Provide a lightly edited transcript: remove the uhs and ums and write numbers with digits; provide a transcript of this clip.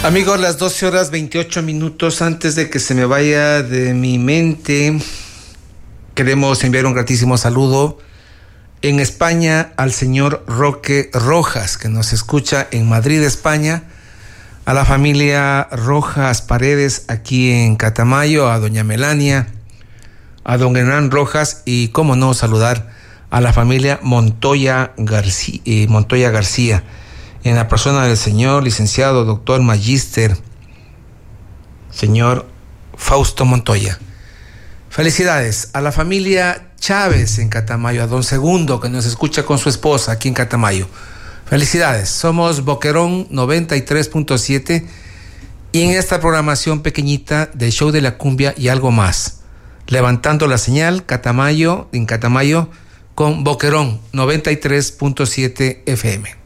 Amigos, las 12:28 antes de que se me vaya de mi mente, queremos enviar un gratísimo saludo en España al señor Roque Rojas, que nos escucha en Madrid, España, a la familia Rojas Paredes aquí en Catamayo, a doña Melania, a don Hernán Rojas y, cómo no, saludar a la familia Montoya García, en la persona del señor licenciado, doctor, magíster, señor Fausto Montoya. Felicidades a la familia Chávez en Catamayo, a don Segundo, que nos escucha con su esposa aquí en Catamayo. Felicidades, somos Boquerón 93.7 y en esta programación pequeñita del show de la cumbia y algo más, levantando la señal en Catamayo con Boquerón 93.7 FM.